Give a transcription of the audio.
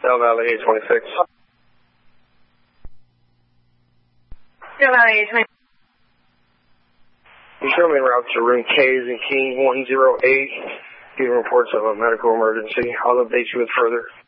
Del Valley 826. Del Valley 826. You show me en route to room K's and King 108. Giving reports of a medical emergency. I'll update you with further.